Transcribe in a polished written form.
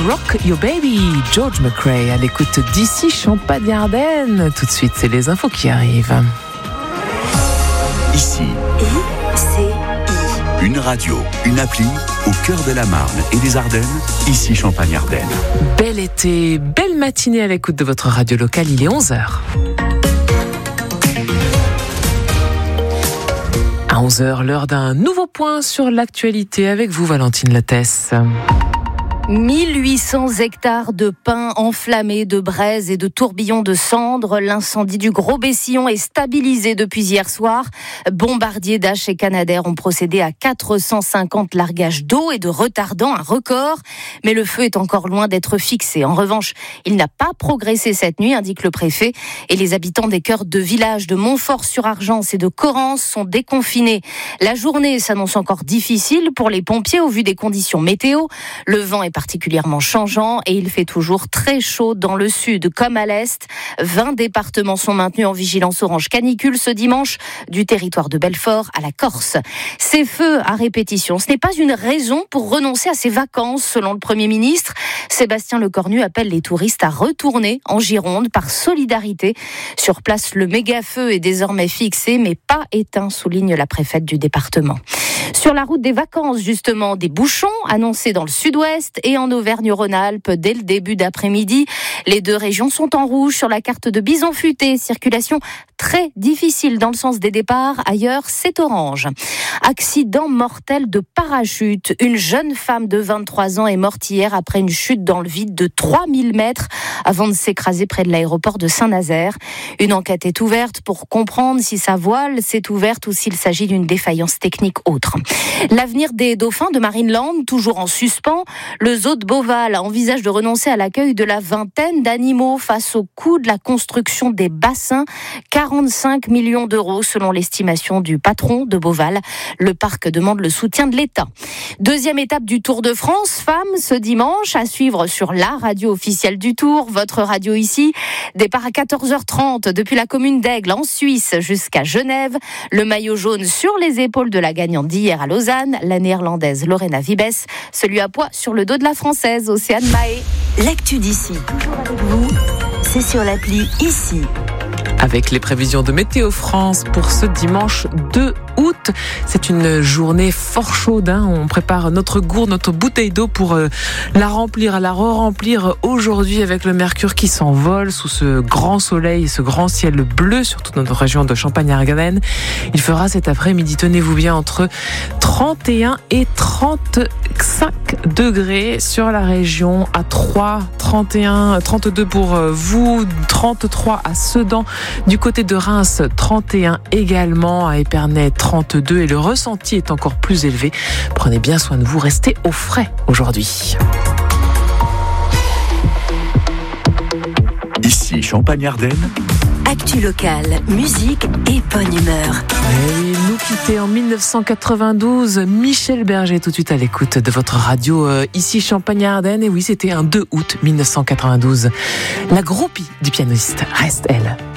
Rock Your Baby, George McRae à l'écoute d'ici Champagne-Ardenne. Tout de suite, c'est les infos qui arrivent. Ici, une radio, une appli au cœur de la Marne et des Ardennes, ici Champagne-Ardenne. Bel été, belle matinée à l'écoute de votre radio locale, il est 11h. À 11h, l'heure d'un nouveau point sur l'actualité avec vous, Valentine Lattès. 1800 hectares de pins enflammés, de braises et de tourbillons de cendres. L'incendie du Gros Bessillon est stabilisé depuis hier soir. Bombardier Dash et Canadair ont procédé à 450 largages d'eau et de retardants, un record. Mais le feu est encore loin d'être fixé. En revanche, il n'a pas progressé cette nuit, indique le préfet. Et les habitants des cœurs de villages de Montfort-sur-Argence et de Correns sont déconfinés. La journée s'annonce encore difficile pour les pompiers au vu des conditions météo. Le vent est particulièrement changeant et il fait toujours très chaud dans le sud comme à l'est. 20 départements sont maintenus en vigilance orange canicule ce dimanche, du territoire de Belfort à la Corse. Ces feux à répétition, ce n'est pas une raison pour renoncer à ses vacances, selon le Premier ministre. Sébastien Lecornu appelle les touristes à retourner en Gironde par solidarité. Sur place, le méga-feu est désormais fixé, mais pas éteint, souligne la préfète du département. Sur la route des vacances, justement, des bouchons annoncés dans le sud-ouest et en Auvergne-Rhône-Alpes dès le début d'après-midi. Les deux régions sont en rouge sur la carte de Bison Futé. Circulation très difficile dans le sens des départs. Ailleurs, c'est orange. Accident mortel de parachute. Une jeune femme de 23 ans est morte hier après une chute dans le vide de 3000 mètres avant de s'écraser près de l'aéroport de Saint-Nazaire. Une enquête est ouverte pour comprendre si sa voile s'est ouverte ou s'il s'agit d'une défaillance technique autre. L'avenir des dauphins de Marineland, toujours en suspens. Le zoo de Beauval envisage de renoncer à l'accueil de la vingtaine d'animaux face au coût de la construction des bassins. 45 millions d'euros selon l'estimation du patron de Beauval. Le parc demande le soutien de l'État. Deuxième étape du Tour de France, femmes, ce dimanche, à suivre sur la radio officielle du Tour, votre radio ici. Départ à 14h30 depuis la commune d'Aigle en Suisse jusqu'à Genève. Le maillot jaune sur les épaules de la gagnante d'hier à Lausanne, la néerlandaise Lorena Wiebes. Celui à poids sur le dos de la française Océane Mahé. L'actu d'ici. Toujours avec vous, c'est sur l'appli Ici. Avec les prévisions de Météo France pour ce dimanche 2 août. C'est une journée fort chaude. On prépare notre gourde, notre bouteille d'eau pour la remplir, la re-remplir aujourd'hui avec le mercure qui s'envole sous ce grand soleil et ce grand ciel bleu sur toute notre région de Champagne-Ardenne. Il fera cet après-midi, tenez-vous bien, entre 31 et 35 degrés sur la région, à 3, 31, 32 pour vous, 33 à Sedan. Du côté de Reims, 31 également, à Épernay, 32 et le ressenti est encore plus élevé. Prenez bien soin de vous, restez au frais aujourd'hui. Ici Champagne-Ardenne. Actu locale, musique et bonne humeur. Et nous quitter en 1992, Michel Berger tout de suite à l'écoute de votre radio ici Champagne-Ardenne. Et oui, c'était un 2 août 1992. La groupie du pianiste reste elle.